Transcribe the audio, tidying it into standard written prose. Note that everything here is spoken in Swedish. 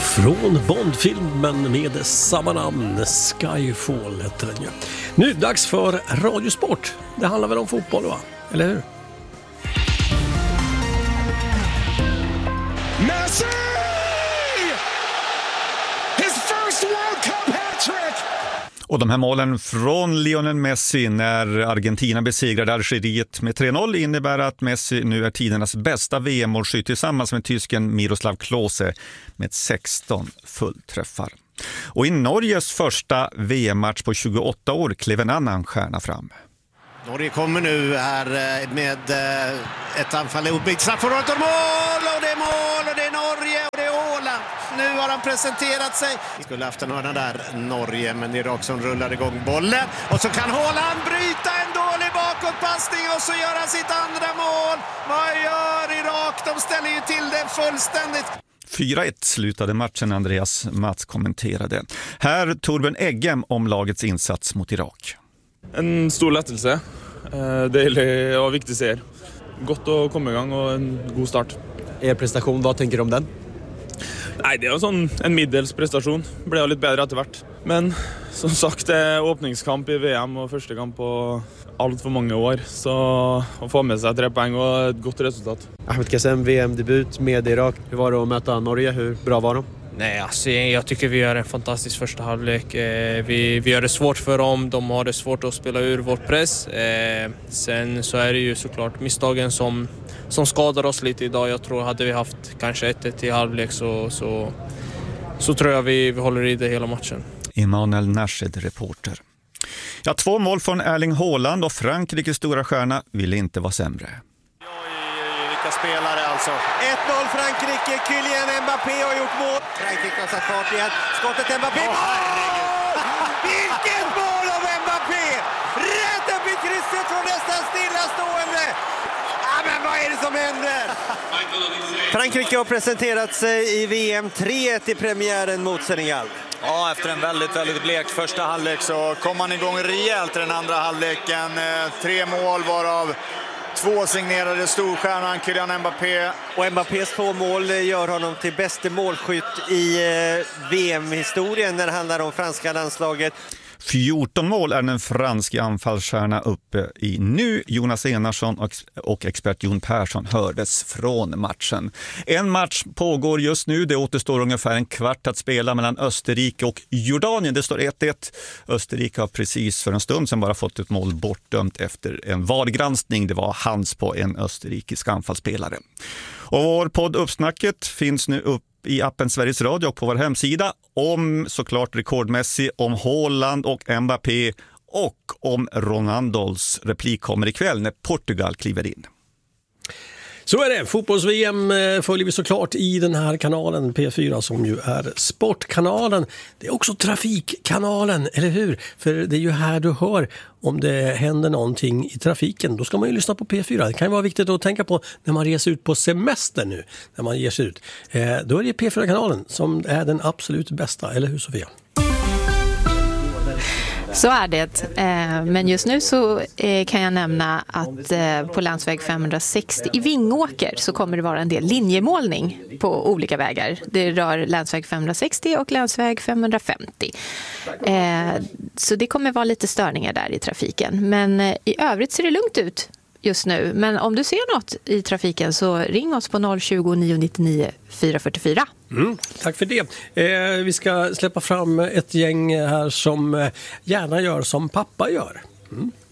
Från Bondfilmen med samma namn, Skyfall heter den ju. Nu dags för Radiosport. Det handlar väl om fotboll, va? Eller hur? Messi! His first World Cup hat-trick! Och de här målen från Lionel Messi när Argentina besegrade Algeriet med 3-0 innebär att Messi nu är tidernas bästa VM-målskytt tillsammans med tysken Miroslav Klose med 16 fullträffar. Och i Norges första VM-match på 28 år klev en annan stjärna fram. Norge kommer nu här med ett anfall i uppbyggt straffområdet och mål och det är mål och det är Norge och det är Åland. Nu har han presenterat sig. Vi skulle haft en hörna där, Norge, men det är Irak som rullar igång bollen. Och så kan Åland bryta en dålig bakåtpassning och så gör han sitt andra mål. Vad gör Irak? De ställer ju till det fullständigt. 4-1 slutade matchen, Andreas Mats kommenterade. Här Torbjörn Eggem om lagets insats mot Irak. En stor lättelse. Deilig og viktig seger. Godt å komme i gang og en god start. Prestation, vad tänker du om den? Nei, det er jo en middels prestasjon. Ble jo litt bedre etter hvert. Men som sagt, det er åpningskamp i VM og første kamp på alt for mange år. Så å få med seg 3 poäng og et godt resultat. Ahmed Kassem, VM-debut med Irak. Hur var det att möta Norge? Hur bra var de? Nej, alltså, jag tycker vi gör en fantastisk första halvlek. Vi gör det svårt för dem. De har det svårt att spela ur vår press. Sen så är det ju såklart misstagen som skadar oss lite idag. Jag tror hade vi haft kanske 1-1 i halvlek så tror jag vi håller i det hela matchen. Emanuel Nashed, reporter. Ja, 2 mål från Erling Haaland och Frankrikes stora stjärna ville inte vara sämre. Vilka spelare alltså. 1-0 Frankrike, Kylian Mbappé har gjort mål. Frankrike har satt fart igen. Skottet Mbappé. Vilket mål av Mbappé! Rätt upp i krysset från nästan stillastående. Men vad är det som händer? Frankrike har presenterat sig i VM 3-1 i premiären mot Senegal. Ja, efter en väldigt, väldigt blek första halvlek så kom man igång rejält i den andra halvleken. 3 mål varav 2 signerade storstjärnan Kylian Mbappé. Och Mbappés 2 mål gör honom till bästa målskytt i VM-historien när det handlar om franska landslaget. 14 mål är den franska anfallsstjärna uppe i nu. Jonas Enarsson och expert Jon Persson hördes från matchen. En match pågår just nu. Det återstår ungefär en kvart att spela mellan Österrike och Jordanien. Det står 1-1. Österrike har precis för en stund sedan bara fått ett mål bortdömt efter en VAR-granskning. Det var hands på en österrikisk anfallsspelare. Och vår podd Uppsnacket finns nu upp i appen Sveriges Radio och på vår hemsida om såklart rekordmässigt, om Haaland och Mbappé och om Ronaldos replik kommer ikväll när Portugal kliver in. Så är det. Fotbolls-VM följer vi såklart i den här kanalen P4 som ju är sportkanalen. Det är också trafikkanalen, eller hur? För det är ju här du hör om det händer någonting i trafiken. Då ska man ju lyssna på P4. Det kan ju vara viktigt att tänka på när man reser ut på semester nu. När man ger sig ut. Då är det P4-kanalen som är den absolut bästa. Eller hur, Sofia? Så är det. Men just nu så kan jag nämna att på landsväg 560 i Vingåker så kommer det vara en del linjemålning på olika vägar. Det rör landsväg 560 och landsväg 550. Så det kommer vara lite störningar där i trafiken. Men i övrigt ser det lugnt ut just nu. Men om du ser något i trafiken så ring oss på 020 999 444. Tack för det. Vi ska släppa fram ett gäng här som gärna gör som pappa gör.